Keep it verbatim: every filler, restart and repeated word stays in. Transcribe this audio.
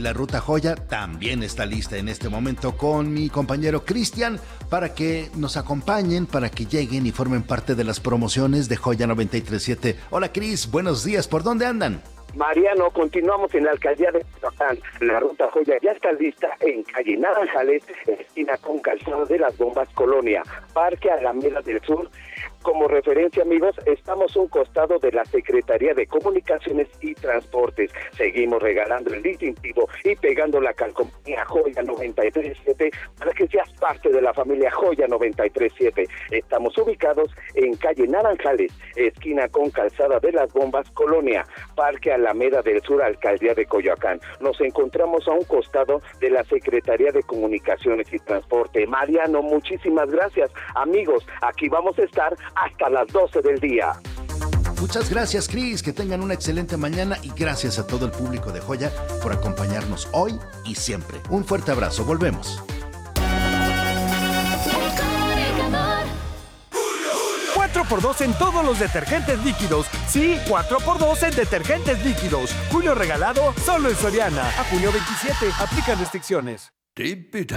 la Ruta Joya también está lista en este momento con mi compañero Cristian para que nos acompañen, para que lleguen y formen parte de las promociones de Joya noventa y tres punto siete. Hola Cris, buenos días, ¿por dónde andan? Mariano, continuamos en la alcaldía de Coyoacán. La Ruta Joya ya está lista en calle Naranjales, esquina con Calzada de las Bombas, Colonia, Parque Alameda del Sur. Como referencia, amigos, estamos a un costado de la Secretaría de Comunicaciones y Transportes. Seguimos regalando el distintivo y pegando la calcomanía Joya noventa y tres punto siete para que seas parte de la familia Joya noventa y tres punto siete. Estamos ubicados en calle Naranjales, esquina con Calzada de las Bombas, Colonia, Parque Alameda del Sur, alcaldía de Coyoacán. Nos encontramos a un costado de la Secretaría de Comunicaciones y Transporte. Mariano, muchísimas gracias. Amigos, aquí vamos a estar hasta las doce del día. Muchas gracias, Cris, que tengan una excelente mañana y gracias a todo el público de Joya por acompañarnos hoy y siempre. Un fuerte abrazo, volvemos. cuatro por dos en todos los detergentes líquidos. Sí, cuatro por dos en detergentes líquidos. Julio regalado solo en Soriana. A junio veintisiete. Aplican restricciones.